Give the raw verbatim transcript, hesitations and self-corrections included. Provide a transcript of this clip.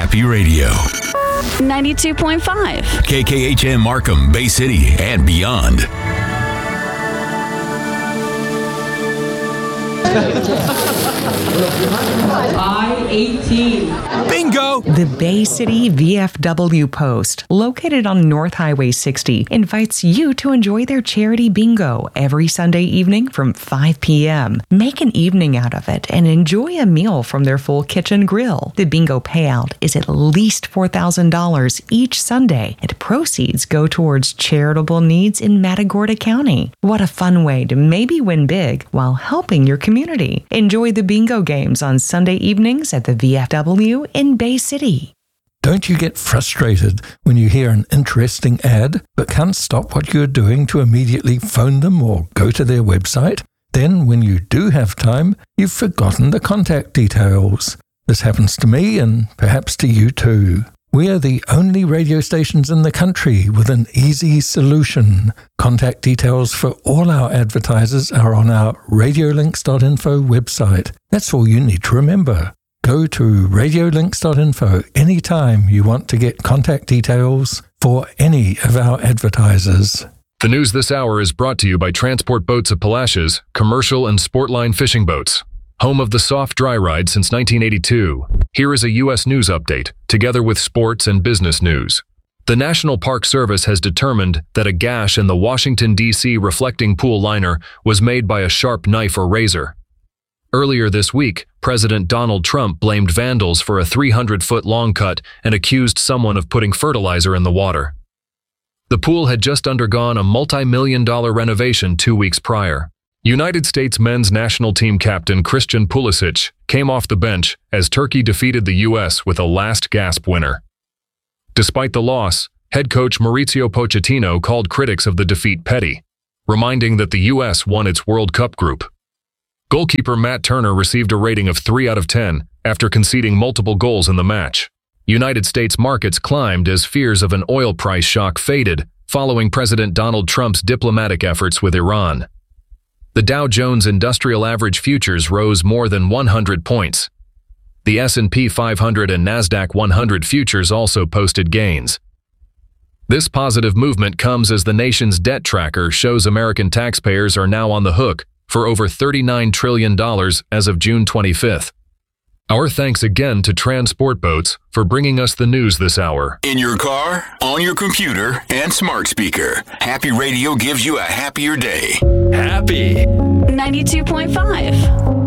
Happy Radio. ninety-two point five. K K H M Markham, Bay City, and beyond. I eighteen. Bingo! The Bay City V F W Post, located on North Highway sixty, invites you to enjoy their charity bingo every Sunday evening from five p.m. Make an evening out of it and enjoy a meal from their full kitchen grill. The bingo payout is at least four thousand dollars each Sunday, and proceeds go towards charitable needs in Matagorda County. What a fun way to maybe win big while helping your community. Enjoy the bingo games on Sunday evenings at the V F W in Bay City. Don't you get frustrated when you hear an interesting ad but can't stop what you're doing to immediately phone them or go to their website? Then, when you do have time, you've forgotten the contact details. This happens to me and perhaps to you too. We are the only radio stations in the country with an easy solution. Contact details for all our advertisers are on our radiolinks dot info website. That's all you need to remember. Go to radiolinks dot info anytime you want to get contact details for any of our advertisers. The news this hour is brought to you by Transport Boats of Palacios, commercial and sportline fishing boats. Home of the soft dry ride since nineteen eighty-two. Here is a U S news update, together with sports and business news. The National Park Service has determined that a gash in the Washington, D C reflecting pool liner was made by a sharp knife or razor. Earlier this week, President Donald Trump blamed vandals for a three hundred foot long cut and accused someone of putting fertilizer in the water. The pool had just undergone a multi-million dollar renovation two weeks prior. United States men's national team captain Christian Pulisic came off the bench as Turkey defeated the U S with a last-gasp winner. Despite the loss, head coach Mauricio Pochettino called critics of the defeat petty, reminding that the U S won its World Cup group. Goalkeeper Matt Turner received a rating of three out of ten after conceding multiple goals in the match. United States markets climbed as fears of an oil price shock faded following President Donald Trump's diplomatic efforts with Iran. The Dow Jones Industrial Average Futures rose more than one hundred points. The S and P five hundred and NASDAQ one hundred futures also posted gains. This positive movement comes as the nation's debt tracker shows American taxpayers are now on the hook for over thirty-nine trillion dollars as of June twenty-fifth. Our thanks again to Transport Boats for bringing us the news this hour. In your car, on your computer, and smart speaker, Happy Radio gives you a happier day. Happy. ninety-two point five.